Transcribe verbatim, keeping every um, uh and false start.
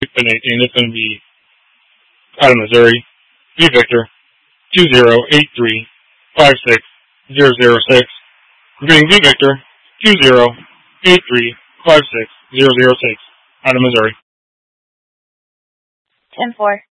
pin eighteen. It's going to be out of Missouri. V Victor, two zero eight three five six zero zero six. Repeating V Victor, two zero eight three five six zero zero six. Out of Missouri. ten four.